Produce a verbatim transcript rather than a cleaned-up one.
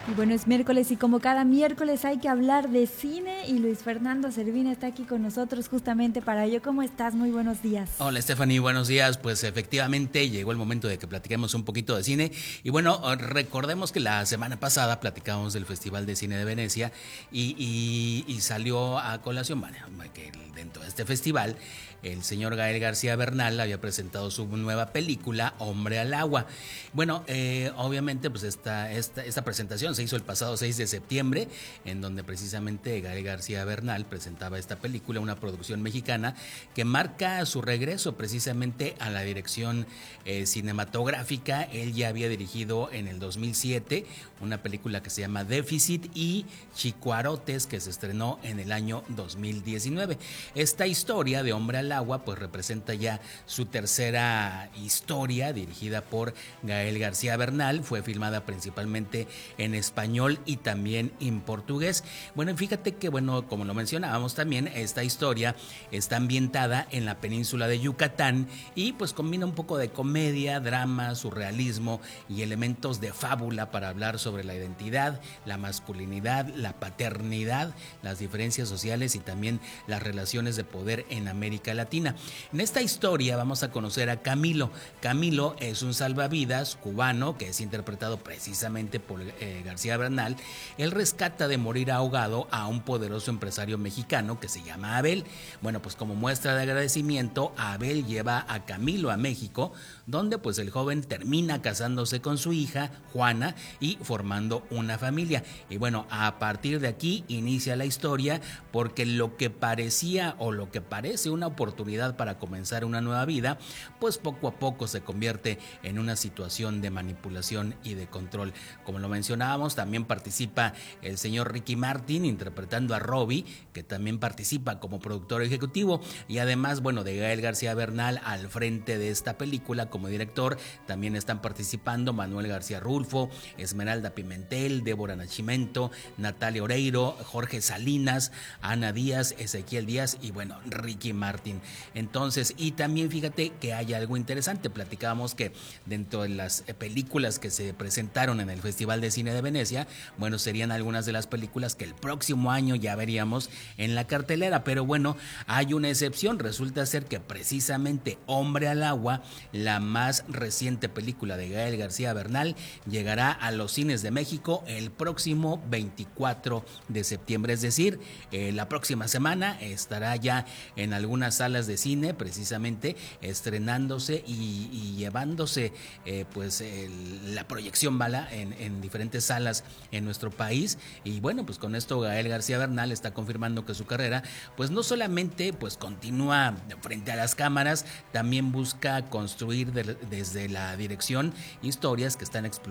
Y bueno, es miércoles y como cada miércoles hay que hablar de cine y Luis Fernando Cervina está aquí con nosotros justamente para ello. ¿Cómo estás? Muy buenos días. Hola Stephanie, buenos días. Pues efectivamente llegó el momento de que platiquemos un poquito de cine y bueno, recordemos que la semana pasada platicábamos del Festival de Cine de Venecia y, y, y salió a colación, bueno, que dentro de este festival el señor Gael García Bernal había presentado su nueva película Hombre al Agua. Bueno, eh, obviamente pues esta, esta, esta presentación se hizo el pasado seis de septiembre, en donde precisamente Gael García Bernal presentaba esta película, una producción mexicana que marca su regreso precisamente a la dirección eh, cinematográfica. Él ya había dirigido en el dos mil siete una película que se llama Déficit y Chicuarotes, que se estrenó en el año dos mil diecinueve. Esta historia de Hombre al Agua pues representa ya su tercera historia dirigida por Gael García Bernal. Fue filmada principalmente en español y también en portugués. Bueno, fíjate que bueno, como lo mencionábamos también, esta historia está ambientada en la península de Yucatán y pues combina un poco de comedia, drama, surrealismo y elementos de fábula para hablar sobre la identidad, la masculinidad, la paternidad, las diferencias sociales y también las relaciones de poder en América Latina. En esta historia vamos a conocer a Camilo. Camilo es un salvavidas cubano que es interpretado precisamente por eh, García Bernal. Él rescata de morir ahogado a un poderoso empresario mexicano que se llama Abel. Bueno, pues como muestra de agradecimiento, Abel lleva a Camilo a México, donde pues el joven termina casándose con su hija Juana y formando una familia. Y bueno, a partir de aquí inicia la historia, porque lo que parecía o lo que parece una oportunidad para comenzar una nueva vida, pues poco a poco se convierte en una situación de manipulación y de control. Como lo mencionábamos, también participa el señor Ricky Martin interpretando a Robbie, que también participa como productor ejecutivo, y además, bueno, de Gael García Bernal al frente de esta película como director, también están participando Manuel García Rulfo, Esmeralda Pimentel, Débora Nascimento, Natalia Oreiro, Jorge Salinas, Ana Díaz, Ezequiel Díaz y bueno, Ricky Martin. Entonces, y también fíjate que hay algo interesante. Platicábamos que dentro de las películas que se presentaron en el Festival de Cine de Venecia, bueno, serían algunas de las películas que el próximo año ya veríamos en la cartelera, pero bueno, hay una excepción. Resulta ser que precisamente Hombre al Agua, la más reciente película de Gael García Bernal, llegará a los cines de México el próximo veinticuatro de septiembre, es decir, eh, la próxima semana estará ya en algunas salas de cine precisamente estrenándose y, y llevándose eh, pues el, la proyección bala en, en diferentes salas en nuestro país. Y bueno, pues con esto Gael García Bernal está confirmando que su carrera pues no solamente pues continúa frente a las cámaras, también busca construir de, desde la dirección historias que están explorando